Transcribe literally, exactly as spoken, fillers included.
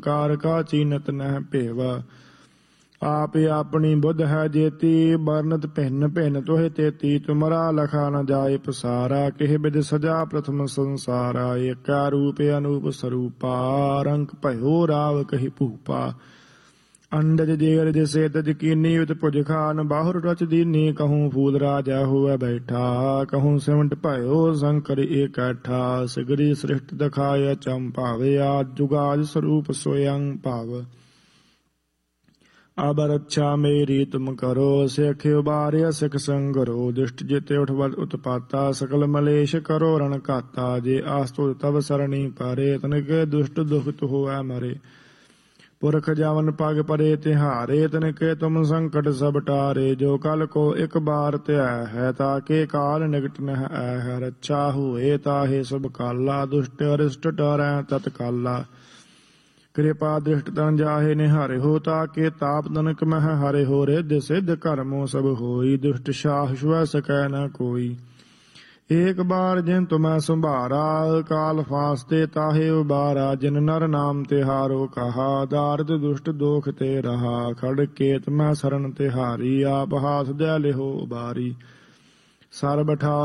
ਕਾਰ ਕਾ ਚੀਨਤ ਨਹਿ ਭੇਵ। आप अपनी बुध है जेती बरनत भिन्न भिन्न तोहे तेती। तुमरा लखा न जाए पसारा किह बिद सजा प्रथम संसारा। एका रूप अनूप स्वरूपा रंक भयो राव कहि भूपा। अंडज जेर जिसे तज कीनी उत पुज खान बाहुर रच दीनी। कहूँ फूल राजा हुआ बैठा कहूँ सिमट भयो शंकर एकैठा। सिगरी सृष्ट दखाय चंपावे आज जुगाज स्वरूप स्वयं पाव। अब रक्षा मेरी तुम करो सिख उबार्य सिख संगरो। दुष्ट जिते उठवत उत्पाता सकल मलेश करो रण घाता। जे आस्तुत तब सरणी पारे तनिक दुष्ट दुखित होए मरे। पुरख जावन पग परे तिहारे तनिक तुम संकट सब टारे। जो कल को एक बार त्याह है ताके काल निकट नह है। रक्षा हुए ताहे सब काला दुष्ट अरिष्ट टरै तत्काला। कृपा दृष्ट तन जाहे निहारे हो ताके ताप तनक मह हरे हो। रिद्धि सिद्ध कर्मो सब होई दुष्ट शाह छुए सकै न कोई। एक बार जिन तुम्हें संभारा काल फासते ताहे उबारा। जिन नर नाम तिहारो कहा दारद दुष्ट दोख ते रहा। खड़ केत में शरण तिहारी आप हाथ दे लिहो उबारी। सर बैठा